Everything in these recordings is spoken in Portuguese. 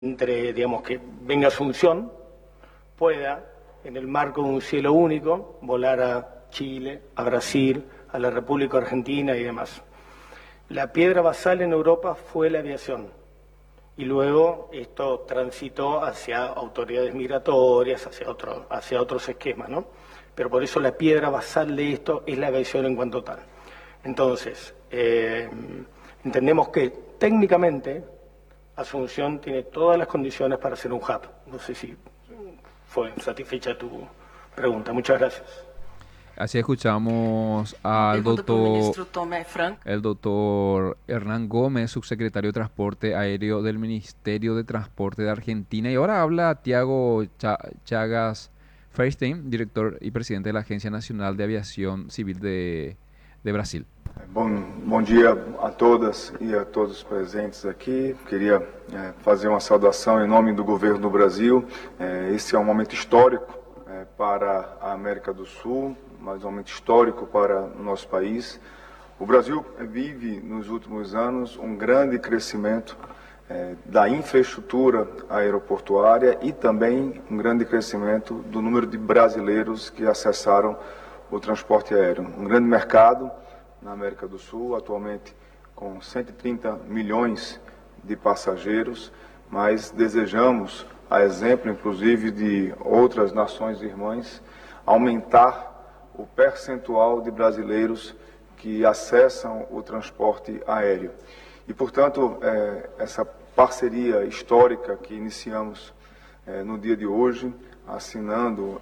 entre, digamos, que venga Asunción, pueda, en el marco de un cielo único, volar a Chile, a Brasil, a la República Argentina y demás. La piedra basal en Europa fue la aviación, y luego esto transitó hacia autoridades migratorias, hacia otros esquemas, ¿no? Pero por eso la piedra basal de esto es la aviación en cuanto tal. Entonces, entendemos que técnicamente Asunción tiene todas las condiciones para ser un hub. No sé si fue satisfecha tu pregunta. Muchas gracias. Así escuchamos al el doctor Hernán Gómez, subsecretario de Transporte Aéreo del Ministerio de Transporte de Argentina. Y ahora habla Tiago Chagas Feinstein, director y presidente de la Agencia Nacional de Aviación Civil de Brasil. Bom dia a todas e a todos os presentes aqui. Queria fazer uma saudação em nome do governo do Brasil. Esse é um momento histórico para a América do Sul, mas um momento histórico para o nosso país. O Brasil vive nos últimos anos um grande crescimento da infraestrutura aeroportuária e também um grande crescimento do número de brasileiros que acessaram o transporte aéreo. Um grande mercado na América do Sul, atualmente com 130 milhões de passageiros, mas desejamos, a exemplo inclusive de outras nações irmãs, aumentar o percentual de brasileiros que acessam o transporte aéreo. E, portanto, essa parceria histórica que iniciamos no dia de hoje, assinando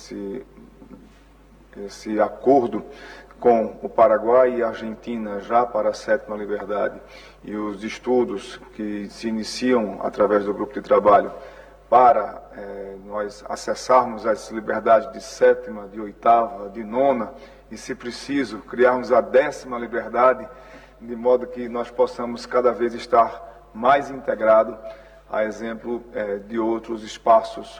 esse acordo com o Paraguai e a Argentina já para a sétima liberdade e os estudos que se iniciam através do grupo de trabalho para nós acessarmos as liberdades de sétima, de oitava, de nona e, se preciso, criarmos a 10ª liberdade, de modo que nós possamos cada vez estar mais integrado, a exemplo de outros espaços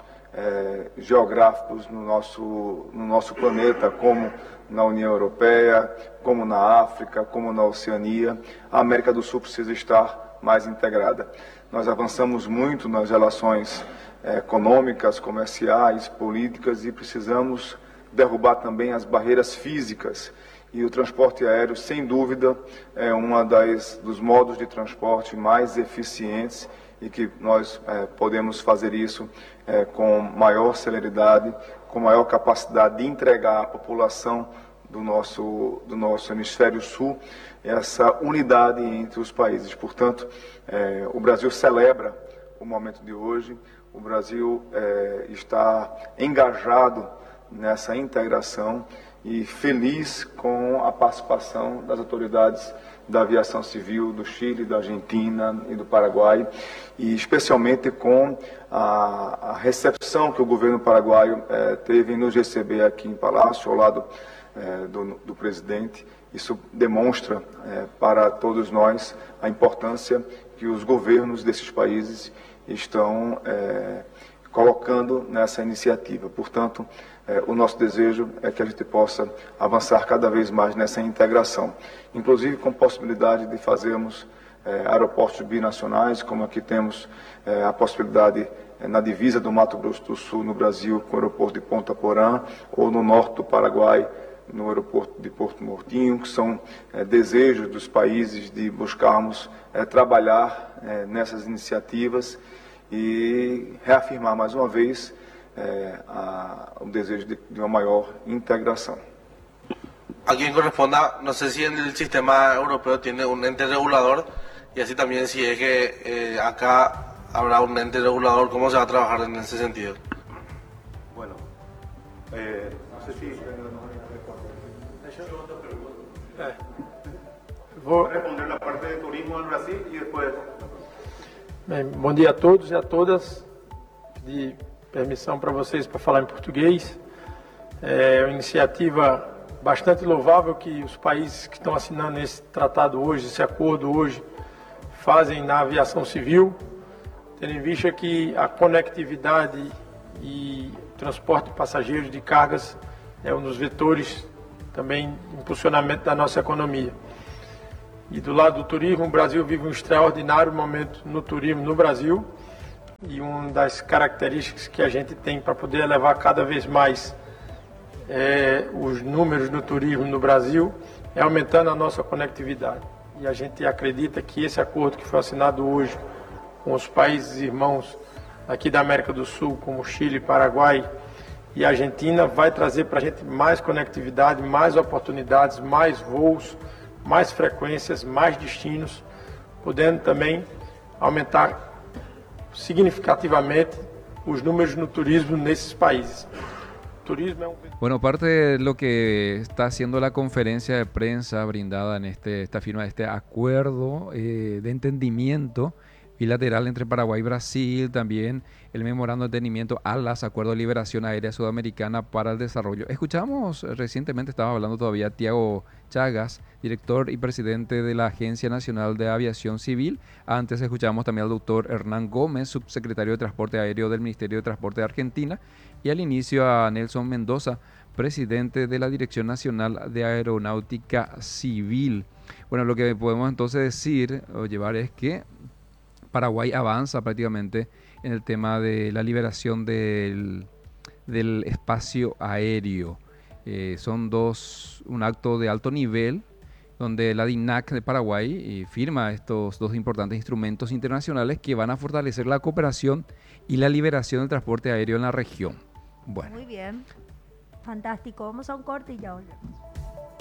geográficos no nosso planeta, como na União Europeia, como na África, como na Oceania. A América do Sul precisa estar mais integrada. Nós avançamos muito nas relações econômicas, comerciais, políticas e precisamos derrubar também as barreiras físicas. E o transporte aéreo, sem dúvida, é dos modos de transporte mais eficientes e que nós podemos fazer isso com maior celeridade, com maior capacidade de entregar à população do nosso hemisfério sul essa unidade entre os países. Portanto, o Brasil celebra o momento de hoje, o Brasil está engajado nessa integração e feliz com a participação das autoridades da aviação civil do Chile, da Argentina e do Paraguai, e especialmente com a recepção que o governo paraguaio teve em nos receber aqui em Palácio, ao lado do presidente. Isso demonstra para todos nós a importância que os governos desses países estão colocando nessa iniciativa. Portanto, o nosso desejo é que a gente possa avançar cada vez mais nessa integração, inclusive com possibilidade de fazermos aeroportos binacionais, como aqui temos a possibilidade na divisa do Mato Grosso do Sul, no Brasil, com o aeroporto de Ponta Porã, ou no norte do Paraguai, no aeroporto de Porto Murtinho, que são desejos dos países de buscarmos trabalhar nessas iniciativas e reafirmar mais uma vez o desejo de uma mayor integración. A quien corresponda, no sé si en el sistema europeo tiene un ente regulador y así también si es que acá habrá un ente regulador, ¿cómo se va a trabajar en ese sentido? Bueno, no sé si... Vou responder la parte de turismo en Brasil y después... Bem, bom dia a todos e a todas. Pedir permissão para vocês para falar em português. É uma iniciativa bastante louvável que os países que estão assinando esse tratado hoje, esse acordo hoje, fazem na aviação civil, tendo em vista que a conectividade e transporte de passageiros de cargas é um dos vetores também de impulsionamento da nossa economia. E do lado do turismo, o Brasil vive um extraordinário momento no turismo no Brasil. E uma das características que a gente tem para poder elevar cada vez mais os números do turismo no Brasil é aumentando a nossa conectividade. E a gente acredita que esse acordo que foi assinado hoje com os países irmãos aqui da América do Sul, como Chile, Paraguai e Argentina, vai trazer para a gente mais conectividade, mais oportunidades, mais voos, mais frequências, mais destinos, podendo também aumentar significativamente os números no turismo nesses países. Bueno, parte de lo que está haciendo la conferencia de prensa brindada en esta firma de este acuerdo de entendimiento bilateral entre Paraguay y Brasil, también el memorando de entendimiento ALAS, Acuerdo de Liberación Aérea Sudamericana para el Desarrollo. Escuchamos recientemente, estaba hablando todavía Tiago Chagas, director y presidente de la Agencia Nacional de Aviación Civil. Antes escuchamos también al doctor Hernán Gómez, subsecretario de Transporte Aéreo del Ministerio de Transporte de Argentina, y al inicio a Nelson Mendoza, presidente de la Dirección Nacional de Aeronáutica Civil. Bueno, lo que podemos entonces decir o llevar es que Paraguay avanza prácticamente en el tema de la liberación del espacio aéreo. Son un acto de alto nivel donde la DINAC de Paraguay firma estos dos importantes instrumentos internacionales que van a fortalecer la cooperación y la liberación del transporte aéreo en la región. Bueno. Muy bien, fantástico. Vamos a un corte y ya volvemos.